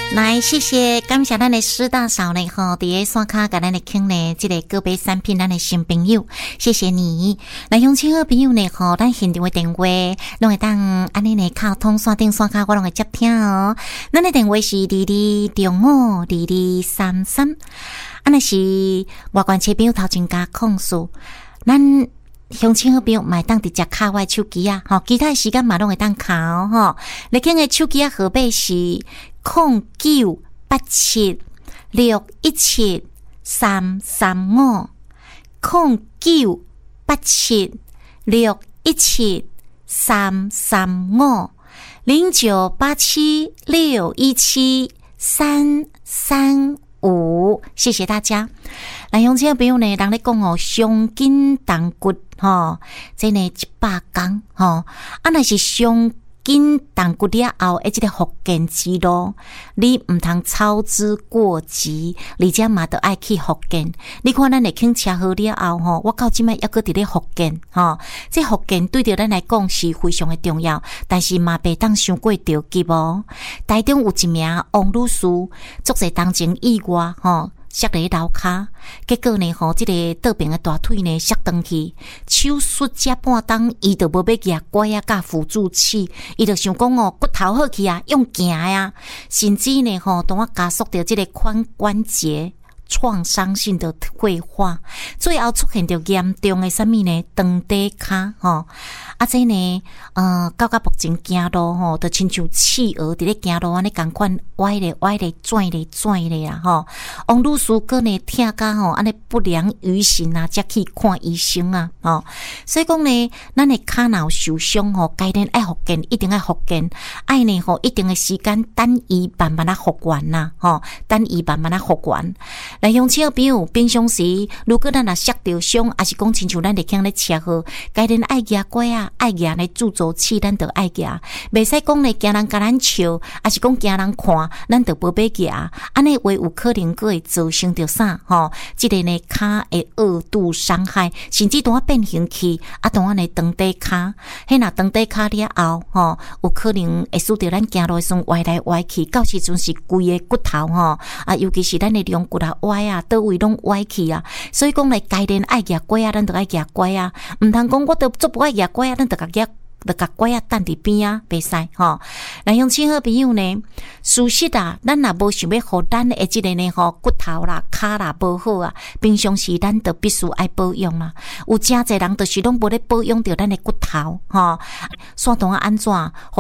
来，谢谢，感谢咱的师大嫂呢吼，伫咧线卡甲咱的听呢，这个个别产品咱的新朋友，谢谢你。来，乡亲好朋友呢吼，咱现场的电话拢会当安尼呢靠通线顶线卡，我拢会接听哦。咱的电话是22052233，那是外观车朋友头前加控诉，咱乡亲好朋友买当伫只卡我手机啊，吼，其他的时间嘛拢会当卡吼。你听的手机啊号码是0987617335 0987617335 0987617335，谢谢大家。来，乡亲朋友呢，人咧讲哦，伤筋动骨吼，这呢100天吼，若是伤筋动骨了后，这个复健之路，你唔通操之过急，而且嘛都爱去复健。你看咱的轻车好了后吼，我到今摆还搁伫咧复健吼，这复健对着咱来讲是非常的重要，但是嘛别当伤过着急哦。台中有一名王女士，足侪当前意外吼。摔咧楼骹，结果呢吼，这个倒边的大腿呢摔断去，手术遮半当，伊就无要举拐啊甲辅助器，伊就想讲哦，骨头好去啊，用行啊，甚至呢吼，当我加速着这个髋关节创伤性的退化，最后出现着严重的什么呢？长底骹吼，这呢，到目前行路吼，就亲像企鹅伫咧行路安尼共款，歪咧歪咧，转咧转咧啦吼。王女士个呢，听甲吼，安尼不良于行啊，才去看医生啊，吼。所以讲呢，咱的骹若有受伤吼，该然爱复健，一定爱复健，爱呢吼，一定的时间等伊慢慢啊复原呐，吼，等伊慢慢啊复原。来，乡亲朋友，平常时如果咱若摔着伤，还是讲亲像咱伫听咧车祸，该然爱举拐啊，爱举咧助走器，咱就爱举，袂使讲咧惊人甲咱笑，还是讲惊人看，咱就无要举，安尼话有可能佫会造成着啥吼？即个呢骹会二度伤害，甚至当我变形去，当我呢长底骹，迄若长底骹了后吼，有可能会使着咱行路时阵歪来歪去，到时阵是规个骨头吼，尤其是咱的龙骨啊歪啊，倒位拢歪去啊，所以讲咧，该然爱举拐啊，咱就爱举拐啊，毋通讲我都做不爱举拐啊，咱就甲拐啊等伫边啊，袂使吼。来，乡亲好朋友呢，事实啊，咱若无想要互咱的即个呢吼骨头啦、骹啦无好啊，平常时咱就必须爱保养啦。有真侪人就是拢无咧保养着咱的骨头吼，线段安怎？